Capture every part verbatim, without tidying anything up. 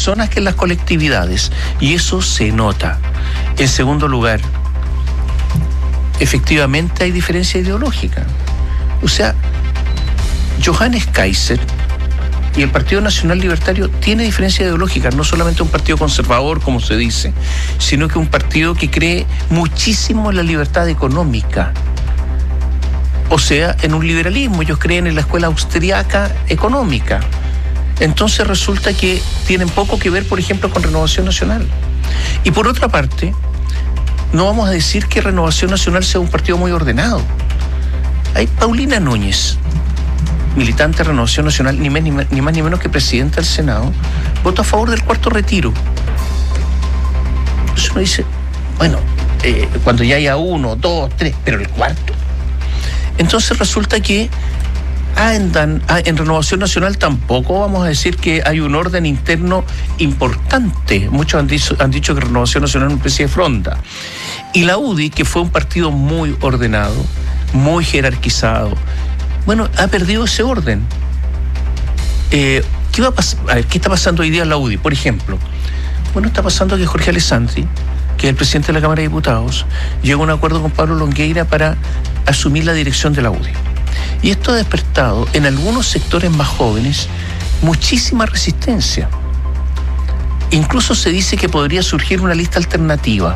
personas que en las colectividades, y eso se nota. En segundo lugar, efectivamente hay diferencia ideológica. O sea, Johannes Kaiser y el Partido Nacional Libertario tiene diferencia ideológica, no solamente un partido conservador, como se dice, sino que un partido que cree muchísimo en la libertad económica. O sea, en un liberalismo. Ellos creen en la escuela austriaca económica. Entonces resulta que tienen poco que ver, por ejemplo, con Renovación Nacional. Y por otra parte, no vamos a decir que Renovación Nacional sea un partido muy ordenado. Hay Paulina Núñez, militante de Renovación Nacional, ni más ni, ni más ni menos que presidenta del Senado, votó a favor del cuarto retiro. Entonces uno dice, bueno, eh, cuando ya haya uno, dos, tres, pero el cuarto. Entonces resulta que andan, en Renovación Nacional tampoco vamos a decir que hay un orden interno importante. Muchos han dicho, han dicho que Renovación Nacional es una especie de fronda. Y la U D I, que fue un partido muy ordenado, muy jerarquizado, bueno, ha perdido ese orden. Eh, ¿qué va a pasar? A ver, ¿qué está pasando hoy día en la U D I? Por ejemplo, bueno, está pasando que Jorge Alessandri, que es el presidente de la Cámara de Diputados, llegó a un acuerdo con Pablo Longueira para asumir la dirección de la U D I. Y esto ha despertado en algunos sectores más jóvenes muchísima resistencia. Incluso se dice que podría surgir una lista alternativa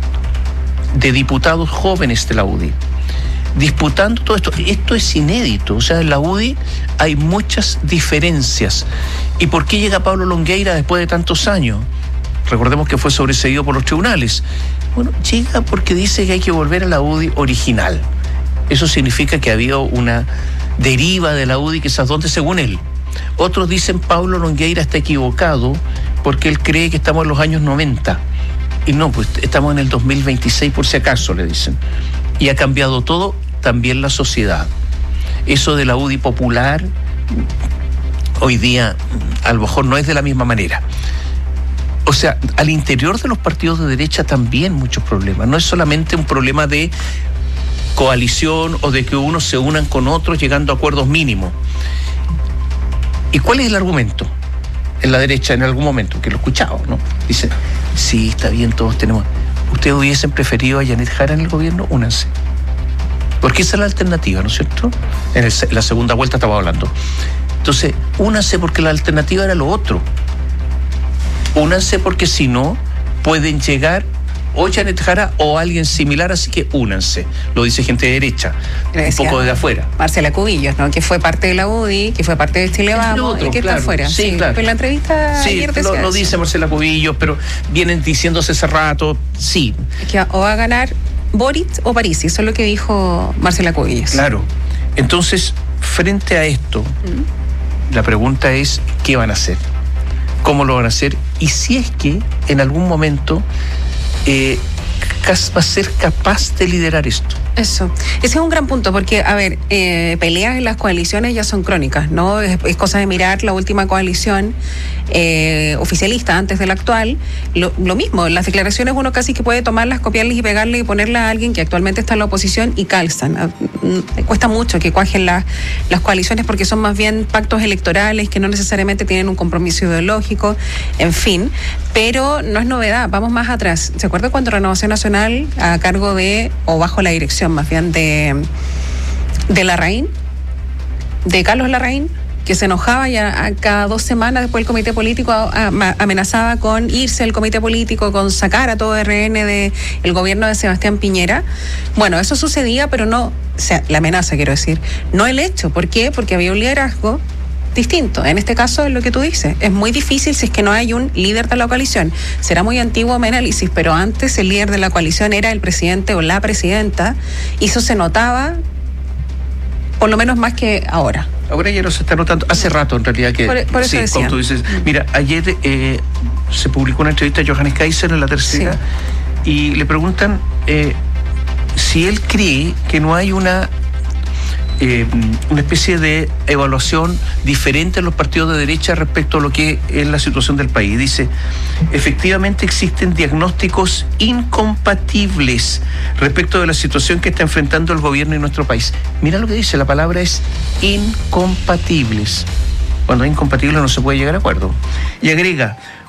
de diputados jóvenes de la U D I, disputando todo esto. Esto es inédito. O sea, en la U D I hay muchas diferencias. ¿Y por qué llega Pablo Longueira después de tantos años? Recordemos que fue sobreseído por los tribunales. Bueno, llega porque dice que hay que volver a la U D I original. Eso significa que había una deriva de la U D I, que esas donde según él. Otros dicen Pablo Longueira está equivocado porque él cree que estamos en los años noventa. Y no, pues estamos en el dos mil veintiséis por si acaso, le dicen. Y ha cambiado todo, también la sociedad. Eso de la U D I popular, hoy día a lo mejor no es de la misma manera. O sea, al interior de los partidos de derecha también muchos problemas. No es solamente un problema de coalición o de que unos se unan con otros llegando a acuerdos mínimos. ¿Y cuál es el argumento? En la derecha, en algún momento, que lo he escuchado, ¿no? Dice, sí, está bien, todos tenemos... ¿Ustedes hubiesen preferido a Janet Jara en el gobierno? Únanse. Porque esa es la alternativa, ¿no es cierto? En, el, en la segunda vuelta estaba hablando. Entonces, únanse porque la alternativa era lo otro. Únanse porque si no, pueden llegar o Janet Jara o alguien similar, así que únanse. Lo dice gente de derecha, un poco de afuera. Marcela Cubillos, ¿no? Que fue parte de la U D I, que fue parte de Chile Vamos, otro, y que claro, está afuera. Sí, sí, claro. Pero en la entrevista sí, ayer decía lo, lo dice Marcela Cubillos, pero vienen diciéndose hace rato, sí. Que o va a ganar Boric o Parisi, eso es lo que dijo Marcela Cubillos. Claro. Entonces, frente a esto, ¿Mm? la pregunta es, ¿qué van a hacer? ¿Cómo lo van a hacer? Y si es que en algún momento eh, va a ser capaz de liderar esto. Eso, ese es un gran punto, porque, a ver, eh, peleas en las coaliciones ya son crónicas, ¿no? Es, es cosa de mirar la última coalición eh, oficialista antes de la actual. Lo, lo mismo, las declaraciones uno casi que puede tomarlas, copiarlas y pegarlas y ponerlas a alguien que actualmente está en la oposición y calzan. Cuesta mucho que cuajen la, las coaliciones porque son más bien pactos electorales que no necesariamente tienen un compromiso ideológico, en fin, pero no es novedad, vamos más atrás. ¿Se acuerda cuando Renovación Nacional, a cargo de, o bajo la dirección más bien de, de Larraín, de Carlos Larraín, que se enojaba ya a cada dos semanas después el comité político a, a, amenazaba con irse del comité político, con sacar a todo R N de el gobierno de Sebastián Piñera? Bueno, eso sucedía, pero no, o sea, la amenaza quiero decir, no el hecho. ¿Por qué? Porque había un liderazgo distinto. En este caso es lo que tú dices, es muy difícil si es que no hay un líder de la coalición. Será muy antiguo mi análisis, pero antes el líder de la coalición era el presidente o la presidenta, y eso se notaba por lo menos más que ahora. Ahora ya no se está notando, hace rato en realidad que... Por, por eso sí, decía. Como tú dices, mira, ayer eh, se publicó una entrevista a Johannes Kaiser en La Tercera, sí. Y le preguntan eh, si él cree que no hay una Eh, una especie de evaluación diferente en los partidos de derecha respecto a lo que es la situación del país. Dice, efectivamente existen diagnósticos incompatibles respecto de la situación que está enfrentando el gobierno en nuestro país. Mira lo que dice, la palabra es incompatibles. Cuando es incompatible no se puede llegar a acuerdo. Y agrega,